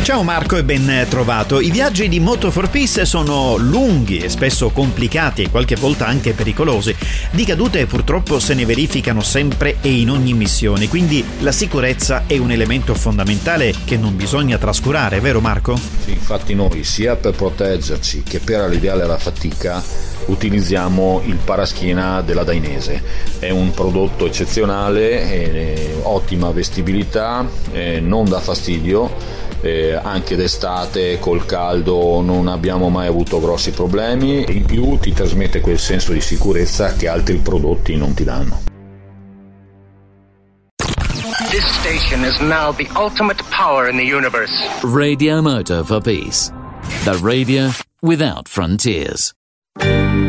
Ciao Marco e ben trovato. I viaggi di Moto4Peace sono lunghi e spesso complicati e qualche volta anche pericolosi. Di cadute purtroppo se ne verificano sempre e in ogni missione, quindi la sicurezza è un elemento fondamentale che non bisogna trascurare, vero Marco? Sì, infatti noi sia per proteggerci che per alleviare la fatica utilizziamo il paraschiena della Dainese. È un prodotto eccezionale, ottima vestibilità, non dà fastidio. Anche d'estate col caldo non abbiamo mai avuto grossi problemi e in più ti trasmette quel senso di sicurezza che altri prodotti non ti danno. This station is now the ultimate power in the universe. Radio Moto4Peace, the radio without frontiers.